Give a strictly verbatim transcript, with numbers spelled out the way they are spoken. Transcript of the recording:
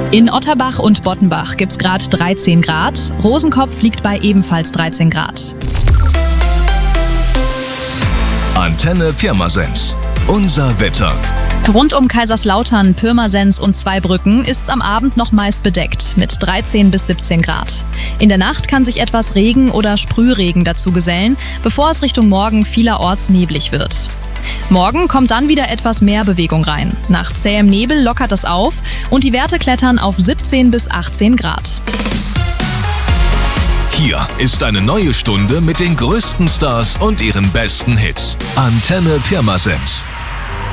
In Otterbach und Bottenbach gibt es gerade dreizehn Grad. Rosenkopf liegt bei ebenfalls dreizehn Grad. Antenne Pirmasens. Unser Wetter. Rund um Kaiserslautern, Pirmasens und Zweibrücken ist es am Abend noch meist bedeckt mit dreizehn bis siebzehn Grad. In der Nacht kann sich etwas Regen oder Sprühregen dazu gesellen, bevor es Richtung Morgen vielerorts neblig wird. Morgen kommt dann wieder etwas mehr Bewegung rein. Nach zähem Nebel lockert es auf und die Werte klettern auf siebzehn bis achtzehn Grad. Hier ist eine neue Stunde mit den größten Stars und ihren besten Hits. Antenne Pirmasens.